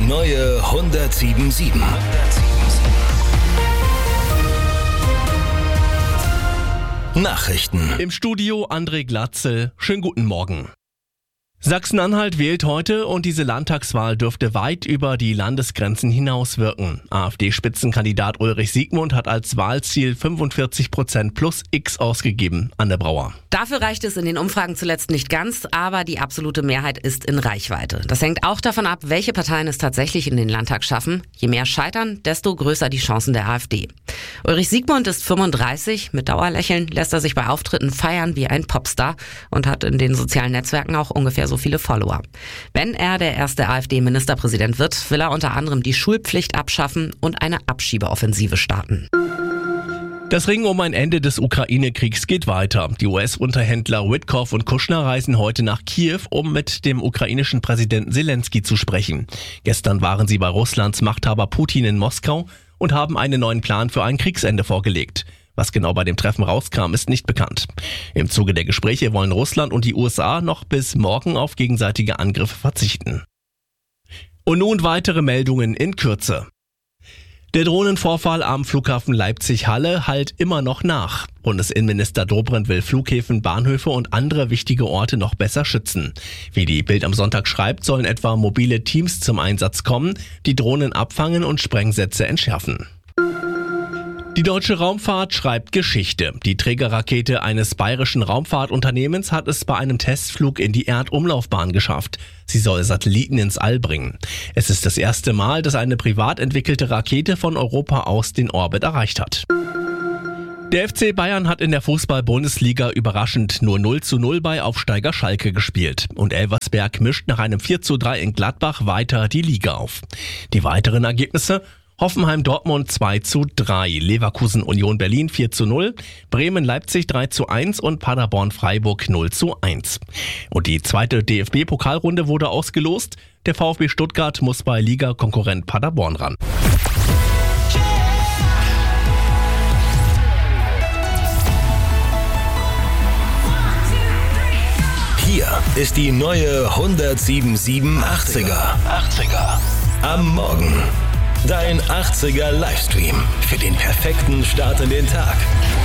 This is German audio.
neue 107.7. Nachrichten. Im Studio André Glatzel. Schönen guten Morgen. Sachsen-Anhalt wählt heute und diese Landtagswahl dürfte weit über die Landesgrenzen hinaus wirken. AfD-Spitzenkandidat Ulrich Siegmund hat als Wahlziel 45% plus X ausgegeben. Anne Brauer. Dafür reicht es in den Umfragen zuletzt nicht ganz, aber die absolute Mehrheit ist in Reichweite. Das hängt auch davon ab, welche Parteien es tatsächlich in den Landtag schaffen. Je mehr scheitern, desto größer die Chancen der AfD. Ulrich Siegmund ist 35, mit Dauerlächeln lässt er sich bei Auftritten feiern wie ein Popstar und hat in den sozialen Netzwerken auch ungefähr so viele Follower. Wenn er der erste AfD-Ministerpräsident wird, will er unter anderem die Schulpflicht abschaffen und eine Abschiebeoffensive starten. Das Ringen um ein Ende des Ukraine-Kriegs geht weiter. Die US-Unterhändler Witkoff und Kushner reisen heute nach Kiew, um mit dem ukrainischen Präsidenten Zelensky zu sprechen. Gestern waren sie bei Russlands Machthaber Putin in Moskau und haben einen neuen Plan für ein Kriegsende vorgelegt. Was genau bei dem Treffen rauskam, ist nicht bekannt. Im Zuge der Gespräche wollen Russland und die USA noch bis morgen auf gegenseitige Angriffe verzichten. Und nun weitere Meldungen in Kürze. Der Drohnenvorfall am Flughafen Leipzig-Halle hallt immer noch nach. Bundesinnenminister Dobrindt will Flughäfen, Bahnhöfe und andere wichtige Orte noch besser schützen. Wie die Bild am Sonntag schreibt, sollen etwa mobile Teams zum Einsatz kommen, die Drohnen abfangen und Sprengsätze entschärfen. Die deutsche Raumfahrt schreibt Geschichte. Die Trägerrakete eines bayerischen Raumfahrtunternehmens hat es bei einem Testflug in die Erdumlaufbahn geschafft. Sie soll Satelliten ins All bringen. Es ist das erste Mal, dass eine privat entwickelte Rakete von Europa aus den Orbit erreicht hat. Der FC Bayern hat in der Fußball-Bundesliga überraschend nur 0:0 bei Aufsteiger Schalke gespielt. Und Elversberg mischt nach einem 4:3 in Gladbach weiter die Liga auf. Die weiteren Ergebnisse: Hoffenheim-Dortmund 2:3, Leverkusen-Union Berlin 4:0, Bremen-Leipzig 3:1 und Paderborn-Freiburg 0:1. Und die zweite DFB-Pokalrunde wurde ausgelost. Der VfB Stuttgart muss bei Liga-Konkurrent Paderborn ran. Hier ist die neue 107.7 80er. Am Morgen. Dein 80er Livestream für den perfekten Start in den Tag.